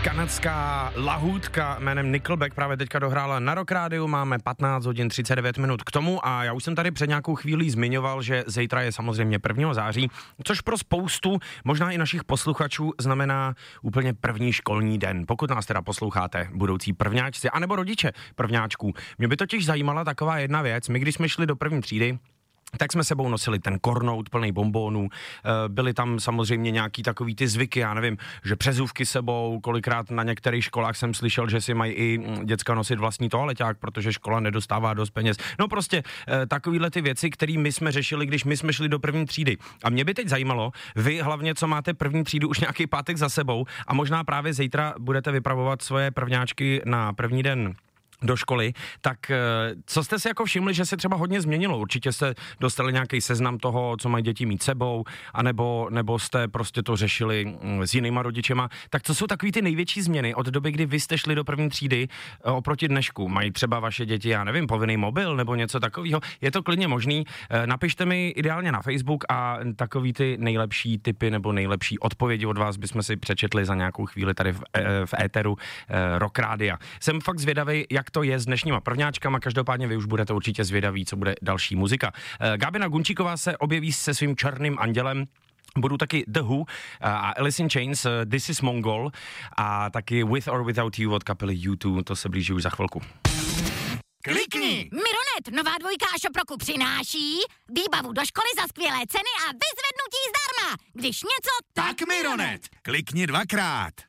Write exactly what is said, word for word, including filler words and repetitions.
Kanadská lahůdka jménem Nickelback právě teďka dohrála na Rock Rádiu, máme patnáct hodin třicet devět minut k tomu a já už jsem tady před nějakou chvílí zmiňoval, že zítra je samozřejmě prvního září, což pro spoustu, možná i našich posluchačů, znamená úplně první školní den, pokud nás teda posloucháte, budoucí prvňáčci, anebo rodiče prvňáčků. Mě by totiž zajímala taková jedna věc, my když jsme šli do první třídy, tak jsme sebou nosili ten kornout plný bonbónů, byly tam samozřejmě nějaký takový ty zvyky, já nevím, že přezůvky sebou, kolikrát na některých školách jsem slyšel, že si mají i děcka nosit vlastní toaleťák, protože škola nedostává dost peněz. No prostě takovýhle ty věci, které my jsme řešili, když my jsme šli do první třídy. A mě by teď zajímalo, vy hlavně, co máte první třídu už nějaký pátek za sebou a možná právě zítra budete vypravovat svoje prvňáčky na první den do školy, tak co jste si jako všimli, že se třeba hodně změnilo? Určitě jste dostali nějaký seznam toho, co mají děti mít sebou, anebo nebo jste prostě to řešili s jinýma rodičema. Tak co jsou takový ty největší změny od doby, kdy vy jste šli do první třídy oproti dnešku? Mají třeba vaše děti, já nevím, povinný mobil nebo něco takového? Je to klidně možný? Napište mi ideálně na Facebook a takový ty nejlepší tipy nebo nejlepší odpovědi od vás bychom si přečetli za nějakou chvíli tady v, v éteru Rock Rádia. Jsem fakt zvědavý, jak to je s dnešníma prvňáčkama, každopádně vy už budete určitě zvědaví, co bude další muzika. Gábina Gunčíková se objeví se svým černým andělem, budou taky The Who a Alice in Chains, This is Mongol a taky With or Without You od kapely U dva, to se blíží už za chvilku. Klikni! Mironet, nová dvojka a Šoproku přináší výbavu do školy za skvělé ceny a vyzvednutí zdarma. Když něco, tak Mironet, klikni dvakrát.